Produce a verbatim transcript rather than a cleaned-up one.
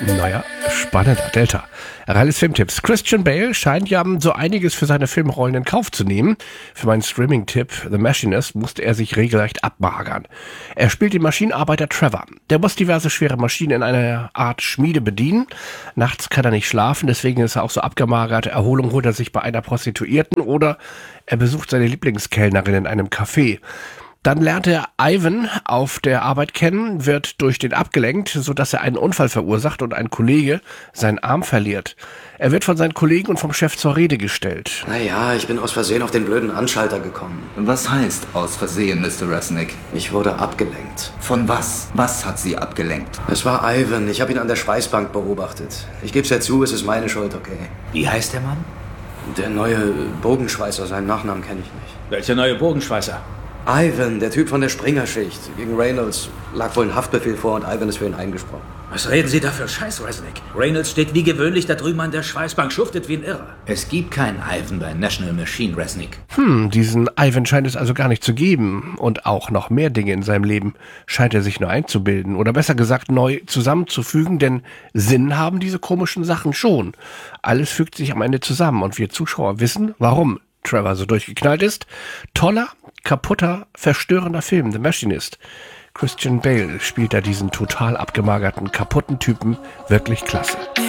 Naja, spannender Delta. Reines Filmtipps. Christian Bale scheint ja so einiges für seine Filmrollen in Kauf zu nehmen. Für meinen Streaming-Tipp The Machinist musste er sich regelrecht abmagern. Er spielt den Maschinenarbeiter Trevor. Der muss diverse schwere Maschinen in einer Art Schmiede bedienen. Nachts kann er nicht schlafen, deswegen ist er auch so abgemagert. Erholung holt er sich bei einer Prostituierten oder er besucht seine Lieblingskellnerin in einem Café. Dann lernt er Ivan auf der Arbeit kennen, wird durch den abgelenkt, sodass er einen Unfall verursacht und ein Kollege seinen Arm verliert. Er wird von seinen Kollegen und vom Chef zur Rede gestellt. Naja, ich bin aus Versehen auf den blöden Anschalter gekommen. Was heißt aus Versehen, Mister Resnick? Ich wurde abgelenkt. Von was? Was hat Sie abgelenkt? Es war Ivan. Ich habe ihn an der Schweißbank beobachtet. Ich gebe es ja zu, es ist meine Schuld, okay? Wie heißt der Mann? Der neue Bogenschweißer, seinen Nachnamen kenne ich nicht. Welcher neue Bogenschweißer? Ivan, der Typ von der Springerschicht. Gegen Reynolds lag wohl ein Haftbefehl vor und Ivan ist für ihn eingesprungen. Was reden Sie da für Scheiß, Resnick? Reynolds steht wie gewöhnlich da drüben an der Schweißbank, schuftet wie ein Irrer. Es gibt keinen Ivan bei National Machine, Resnick. Hm, diesen Ivan scheint es also gar nicht zu geben. Und auch noch mehr Dinge in seinem Leben scheint er sich nur einzubilden. Oder besser gesagt neu zusammenzufügen, denn Sinn haben diese komischen Sachen schon. Alles fügt sich am Ende zusammen und wir Zuschauer wissen, warum Trevor so durchgeknallt ist. Toller, kaputter, verstörender Film, The Machinist. Christian Bale spielt da diesen total abgemagerten, kaputten Typen wirklich klasse.